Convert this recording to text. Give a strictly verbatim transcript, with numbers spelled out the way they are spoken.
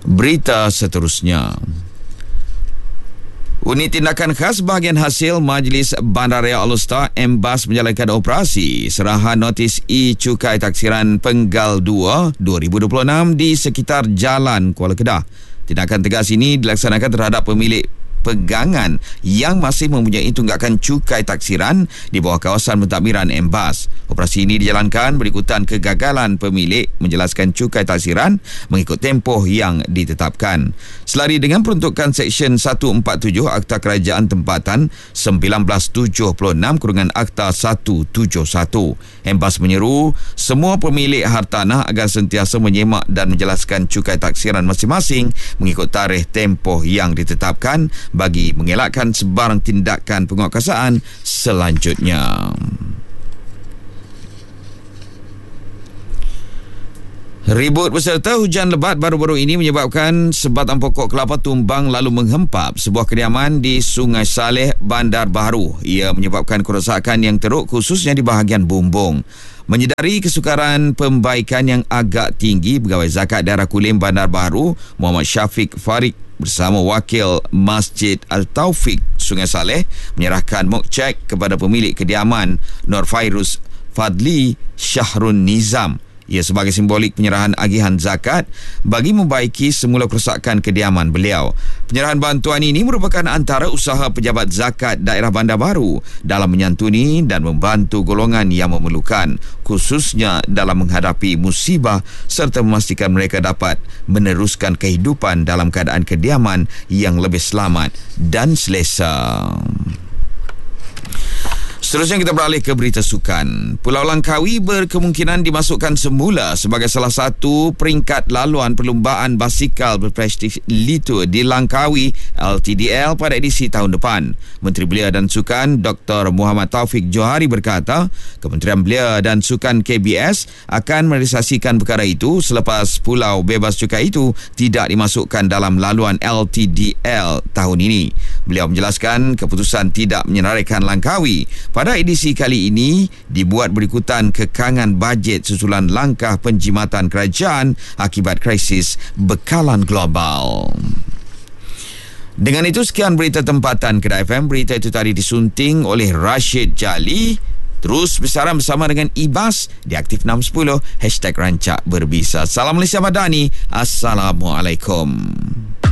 Berita seterusnya. Unit Tindakan Khas Bahagian Hasil Majlis Bandaraya All-Star M B A S menjalankan operasi serahan notis e-cukai taksiran Penggal dua dua ribu dua puluh enam di sekitar Jalan Kuala Kedah. Tindakan tegas ini dilaksanakan terhadap pemilik pegangan yang masih mempunyai tunggakan cukai taksiran di bawah kawasan pentadbiran M B A S. Operasi ini dijalankan berikutan kegagalan pemilik menjelaskan cukai taksiran mengikut tempoh yang ditetapkan. Selari dengan peruntukan Seksyen seratus empat puluh tujuh Akta Kerajaan Tempatan seribu sembilan ratus tujuh puluh enam kurungan Akta seratus tujuh puluh satu, M B A S menyeru semua pemilik hartanah agar sentiasa menyemak dan menjelaskan cukai taksiran masing-masing mengikut tarikh tempoh yang ditetapkan bagi mengelakkan sebarang tindakan penguatkuasaan selanjutnya. Ribut peserta hujan lebat baru-baru ini menyebabkan sebatang pokok kelapa tumbang lalu menghempap sebuah kediaman di Sungai Saleh, Bandar Baharu. Ia menyebabkan kerosakan yang teruk khususnya di bahagian bumbung. Menyedari kesukaran pembaikan yang agak tinggi, Pegawai Zakat Daerah Kulim Bandar Baharu Muhammad Syafiq Farid bersama wakil Masjid Al-Taufiq Sungai Saleh menyerahkan mock check kepada pemilik kediaman Nur Fairuz Fadli Syahrun Nizam. Ia sebagai simbolik penyerahan agihan zakat bagi membaiki semula kerosakan kediaman beliau. Penyerahan bantuan ini merupakan antara usaha pejabat zakat daerah Bandar Baharu dalam menyantuni dan membantu golongan yang memerlukan, khususnya dalam menghadapi musibah serta memastikan mereka dapat meneruskan kehidupan dalam keadaan kediaman yang lebih selamat dan selesa. Seterusnya kita beralih ke berita sukan. Pulau Langkawi berkemungkinan dimasukkan semula sebagai salah satu peringkat laluan perlumbaan basikal berprestij Litur di Langkawi L T D L pada edisi tahun depan. Menteri Belia dan Sukan Doktor Muhammad Taufik Johari berkata, Kementerian Belia dan Sukan K B S akan merealisasikan perkara itu selepas Pulau Bebas Cukai itu tidak dimasukkan dalam laluan L T D L tahun ini. Beliau menjelaskan keputusan tidak menyenaraikan Langkawi pada edisi kali ini dibuat berikutan kekangan bajet susulan langkah penjimatan kerajaan akibat krisis bekalan global. Dengan itu sekian berita tempatan Kedah F M. Berita itu tadi disunting oleh Rashid Jali. Terus bersiaran bersama dengan Ibas di Aktif enam sepuluh hashtag Rancak Berbisa. Salam Malaysia Madani. Assalamualaikum.